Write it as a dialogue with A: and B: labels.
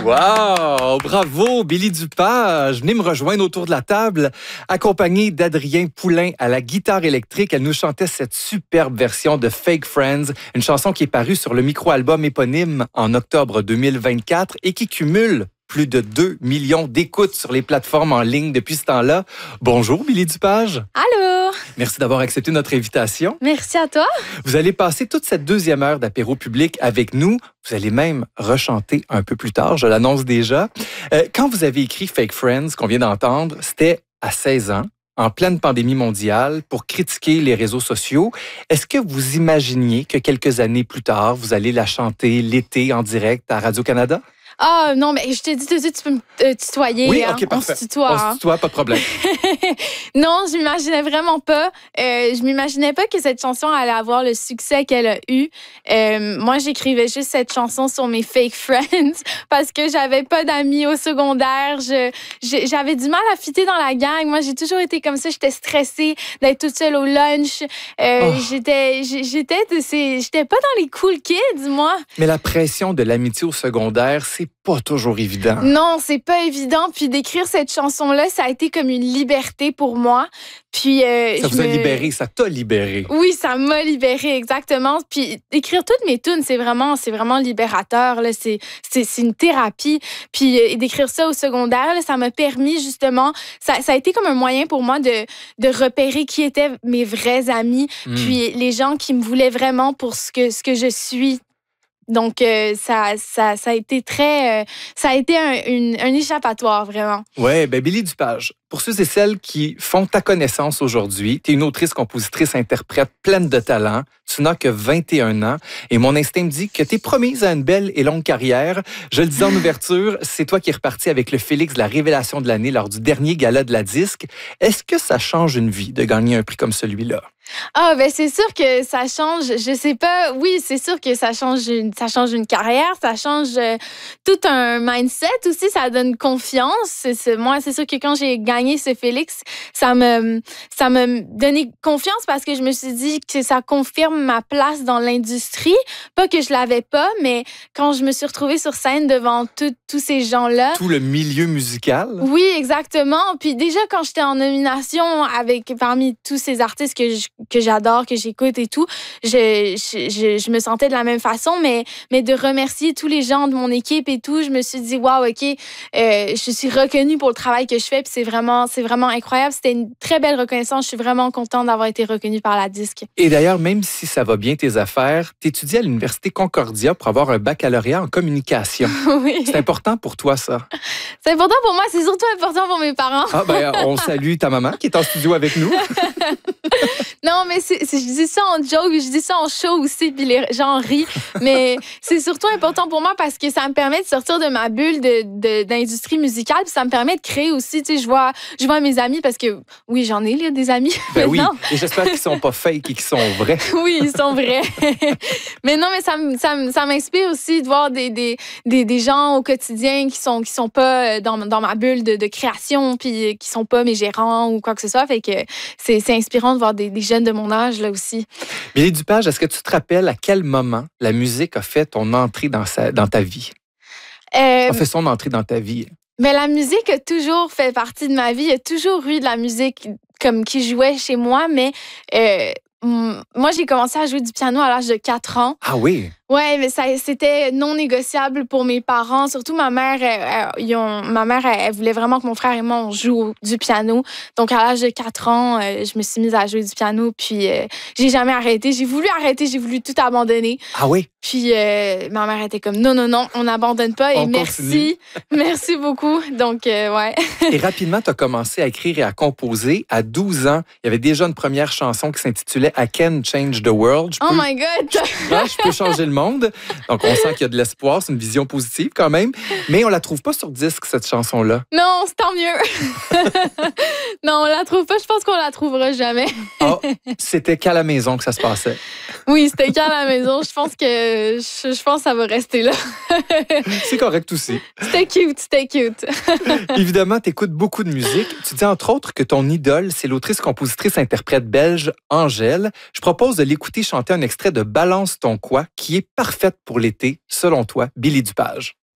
A: Wow! Bravo, Billy Dupage. Venez me rejoindre autour de la table, accompagnée d'Adrien Poulain à la guitare électrique. Elle nous chantait cette superbe version de Fake Friends, une chanson qui est parue sur le micro-album éponyme en octobre 2024 et qui cumule plus de 2 millions d'écoutes sur les plateformes en ligne depuis ce temps-là. Bonjour, Billy Dupage.
B: Allô!
A: Merci d'avoir accepté notre invitation.
B: Merci à toi.
A: Vous allez passer toute cette deuxième heure d'apéro public avec nous. Vous allez même rechanter un peu plus tard, je l'annonce déjà. Quand vous avez écrit Fake Friends, qu'on vient d'entendre, c'était à 16 ans, en pleine pandémie mondiale, pour critiquer les réseaux sociaux. Est-ce que vous imaginiez que quelques années plus tard, vous allez la chanter l'été en direct à Radio-Canada?
B: Ah non, mais je te dis tout de suite, tu peux me tutoyer.
A: Oui,
B: hein?
A: OK, parfait.
B: On se tutoie.
A: On se tutoie, pas de problème.
B: Non, je m'imaginais vraiment pas. Je m'imaginais pas que cette chanson allait avoir le succès qu'elle a eu. Moi, j'écrivais juste cette chanson sur mes fake friends parce que j'avais pas d'amis au secondaire. J'avais du mal à fitter dans la gang. Moi, j'ai toujours été comme ça. J'étais stressée d'être toute seule au lunch. J'étais pas dans les cool kids, moi.
A: Mais la pression de l'amitié au secondaire, c'est pas toujours évident.
B: Non, c'est pas évident. Puis d'écrire cette chanson-là, ça a été comme une liberté pour moi. Puis
A: ça vous a libéré, ça t'a libéré.
B: Oui, ça m'a libérée, exactement. Puis écrire toutes mes tunes, c'est vraiment libérateur. Là. C'est une thérapie. Puis d'écrire ça au secondaire, là, ça m'a permis justement, ça a été comme un moyen pour moi de repérer qui étaient mes vrais amis, puis les gens qui me voulaient vraiment pour ce que je suis. Donc, ça a été un échappatoire, vraiment.
A: Oui, bien, Billy Dupage, pour ceux et celles qui font ta connaissance aujourd'hui, tu es une autrice, compositrice, interprète pleine de talent. Tu n'as que 21 ans et mon instinct me dit que tu es promise à une belle et longue carrière. Je le disais en ouverture, c'est toi qui es reparti avec le Félix de la révélation de l'année lors du dernier gala de la disque. Est-ce que ça change une vie de gagner un prix comme celui-là?
B: Ah, ben c'est sûr que ça change. Je sais pas. Oui, c'est sûr que ça change une carrière, ça change tout un mindset aussi. Ça donne confiance. Moi, c'est sûr que quand j'ai gagné ce Félix, ça m'a donné confiance parce que je me suis dit que ça confirme ma place dans l'industrie. Pas que je l'avais pas, mais quand je me suis retrouvée sur scène devant tous ces gens-là.
A: Tout le milieu musical?
B: Oui, exactement. Puis déjà, quand j'étais en nomination parmi tous ces artistes que j'adore, que j'écoute et tout, je me sentais de la même façon, mais de remercier tous les gens de mon équipe et tout, je me suis dit, wow, OK, je suis reconnue pour le travail que je fais, puis c'est vraiment incroyable. C'était une très belle reconnaissance. Je suis vraiment contente d'avoir été reconnue par la disque.
A: Et d'ailleurs, même si ça va bien tes affaires, tu étudies à l'Université Concordia pour avoir un baccalauréat en communication.
B: Oui.
A: C'est important pour toi, ça?
B: C'est important pour moi, c'est surtout important pour mes parents.
A: Ah, ben, on salue ta maman qui est en studio avec nous.
B: Non, mais je dis ça en joke, je dis ça en show aussi, puis les gens rient. Mais c'est surtout important pour moi parce que ça me permet de sortir de ma bulle d'industrie musicale, puis ça me permet de créer aussi. Tu sais, je vois mes amis parce que, oui, j'en ai là, des amis.
A: Ben oui, et j'espère qu'ils sont pas fake et qu'ils sont vrais.
B: Oui, ils sont vrais. Mais non, mais ça m'inspire aussi de voir des gens au quotidien qui sont pas dans ma bulle de création, puis qui sont pas mes gérants ou quoi que ce soit. Fait que c'est inspirant de voir des jeunes de mon âge, là aussi.
A: Billy Dupage, est-ce que tu te rappelles à quel moment la musique a fait ton entrée dans ta vie? A fait son entrée dans ta vie?
B: Mais la musique a toujours fait partie de ma vie. Il y a toujours eu de la musique comme qui jouait chez moi, mais moi, j'ai commencé à jouer du piano à l'âge de 4 ans.
A: Ah oui?
B: Ouais, mais c'était non négociable pour mes parents. Surtout ma mère, elle voulait vraiment que mon frère et moi, on joue du piano. Donc, à l'âge de 4 ans, je me suis mise à jouer du piano. Puis, j'ai jamais arrêté. J'ai voulu arrêter, j'ai voulu tout abandonner.
A: Ah oui?
B: Puis, ma mère était comme, non, on n'abandonne pas. Et merci. Merci beaucoup. Donc, ouais.
A: Et rapidement, tu as commencé à écrire et à composer. À 12 ans, il y avait déjà une première chanson qui s'intitulait I Can Change the World.
B: My God!
A: Je peux changer le monde. Donc, on sent qu'il y a de l'espoir. C'est une vision positive quand même. Mais on la trouve pas sur disque, cette chanson-là.
B: Non, c'est tant mieux. Non, on la trouve pas. Je pense qu'on la trouvera jamais.
A: Ah, c'était qu'à la maison que ça se passait.
B: Oui, c'était qu'à la maison. Je pense que ça va rester là.
A: C'est correct aussi.
B: C'était cute.
A: Évidemment, tu écoutes beaucoup de musique. Tu dis entre autres que ton idole, c'est l'autrice-compositrice-interprète belge Angèle. Je propose de l'écouter chanter un extrait de Balance ton quoi, qui est parfaite pour l'été, selon toi, Billy Dupage.